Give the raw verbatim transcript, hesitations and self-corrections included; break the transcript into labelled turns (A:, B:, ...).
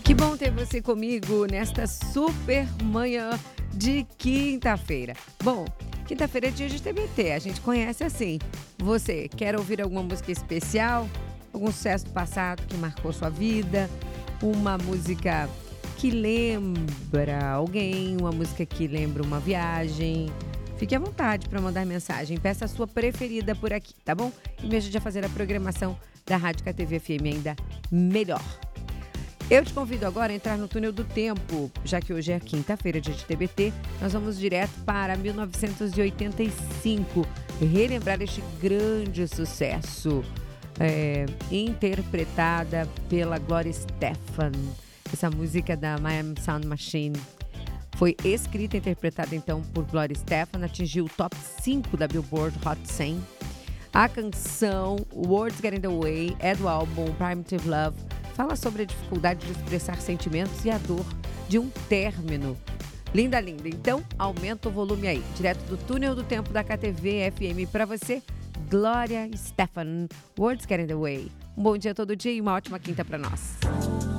A: Que bom ter você comigo nesta super manhã de quinta-feira. Bom, quinta-feira é dia de T B T, a gente conhece assim. Você quer ouvir alguma música especial? Algum sucesso do passado que marcou sua vida? Uma música que lembra alguém? Uma música que lembra uma viagem? Fique à vontade para mandar mensagem. Peça a sua preferida por aqui, tá bom? E me ajude a fazer a programação da Rádio K T V F M ainda melhor. Eu te convido agora a entrar no túnel do tempo, já que hoje é quinta-feira, dia de T B T. Nós vamos direto para mil novecentos e oitenta e cinco, relembrar este grande sucesso, é, interpretada pela Gloria Estefan. Essa música da Miami Sound Machine foi escrita e interpretada então por Gloria Estefan, atingiu o top cinco da Billboard Hot cem. A canção Words Get in the Way é do álbum Primitive Love. Fala sobre a dificuldade de expressar sentimentos e a dor de um término. Linda, linda. Então, aumenta o volume aí. Direto do túnel do tempo da K T V F M para você, Gloria Estefan, Words Get in the Way. Um bom dia todo dia e uma ótima quinta para nós.